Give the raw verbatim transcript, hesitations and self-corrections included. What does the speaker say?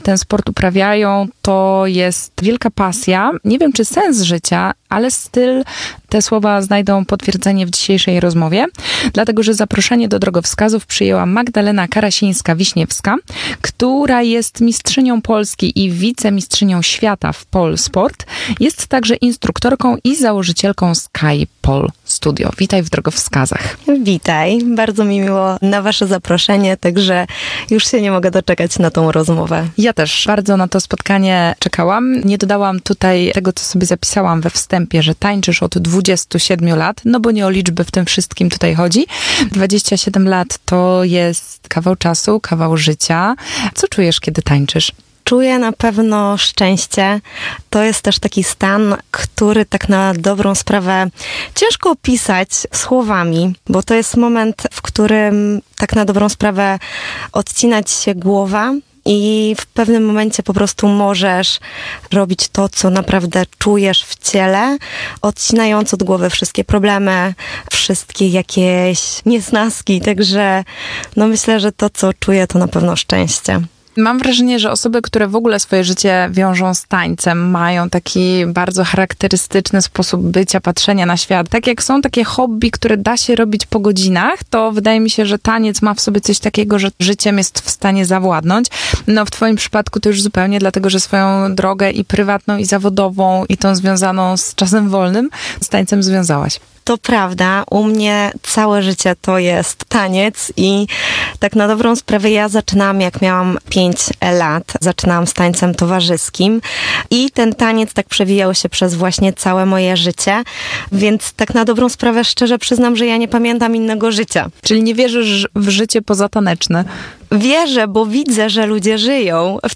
ten sport uprawiają, to jest wielka pasja. Nie wiem, czy sens życia, ale styl, te słowa znajdą potwierdzenie w dzisiejszej rozmowie, dlatego, że zaproszenie do drogowskazów przyjęła Magdalena Karasińska-Wiśniewska, która jest mistrzynią Polski i wicemistrzynią świata w pole sport. Jest także instruktorką i założycielką Sky Pole Studio. Witaj w drogowskazach. Witaj, bardzo mi miło na wasze zaproszenie, także już się nie mogę doczekać na tą rozmowę. Ja też bardzo na to spotkanie czekałam. Nie dodałam tutaj tego, co sobie zapisałam we wstępie, że tańczysz od dwudziestu siedmiu lat, no bo nie o liczby w tym wszystkim tutaj chodzi. dwadzieścia siedem lat to jest kawał czasu, kawał życia. Co czujesz, kiedy tańczysz? Czuję na pewno szczęście. To jest też taki stan, który tak na dobrą sprawę ciężko opisać słowami, bo to jest moment, w którym tak na dobrą sprawę odcinać się głowa i w pewnym momencie po prostu możesz robić to, co naprawdę czujesz w ciele, odcinając od głowy wszystkie problemy, wszystkie jakieś niesnaski. Także no myślę, że to, co czuję, to na pewno szczęście. Mam wrażenie, że osoby, które w ogóle swoje życie wiążą z tańcem, mają taki bardzo charakterystyczny sposób bycia, patrzenia na świat. Tak jak są takie hobby, które da się robić po godzinach, to wydaje mi się, że taniec ma w sobie coś takiego, że życiem jest w stanie zawładnąć. No w twoim przypadku to już zupełnie, dlatego że swoją drogę i prywatną, i zawodową, i tą związaną z czasem wolnym z tańcem związałaś. To prawda, u mnie całe życie to jest taniec i tak na dobrą sprawę ja zaczynałam, jak miałam pięć lat. Zaczynałam z tańcem towarzyskim i ten taniec tak przewijał się przez właśnie całe moje życie, więc tak na dobrą sprawę szczerze przyznam, że ja nie pamiętam innego życia. Czyli nie wierzysz w życie pozataneczne? Wierzę, bo widzę, że ludzie żyją w